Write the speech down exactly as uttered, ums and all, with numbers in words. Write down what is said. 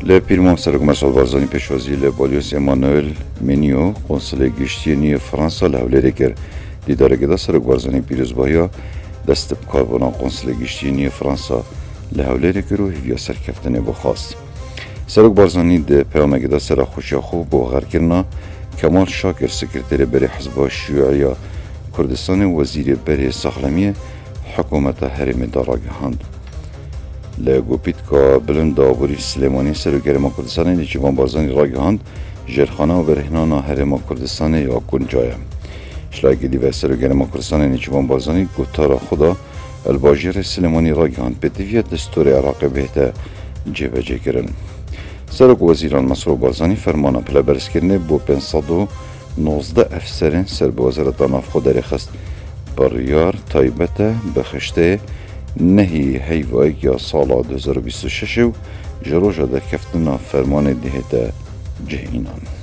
لی پیرمان سرک مسئول بارزانی پیشوازی لی بالیوس امانوئل منیو قنصل گشتیانی فرانسا لحوله کر دیداره گدا سرک بارزانی پیروزبایا دست بکاربونا قنصل گشتیانی فرانسا لحوله کر و هیویا سرکفتنه بخواست. سرک بارزانی ده پیامه گدا سر خوشی خوب با غر کرنا کمال شاکر سکرتر بری حزب شیوعی کردستان وزیر بری ساخلمی حکومت هرم داراگهاند. لگوپیت که بلند آبوری سلیمانی سرگرم کردستان نیچوان بارزانی راگهاند جرخانه و برهنان هرم کردستان یا کنجایه. شلاگی دیو سرگرم کردستان نیچوان بارزانی گوتارا خدا الباجر سلیمانی راگهاند به دیویت دستور عراق بهته جبه جکرن. سرک وزیران مصر بارزانی فرمانه پلا برس کرنه بو پنصد و نوزده افسرین سر به وزارت نافخو داری خست بریار تایبته بخشته نهی هیوای یا سال دو هزار و بیست و شش و جروجه در کفتنا فرمان دهیده جهینان.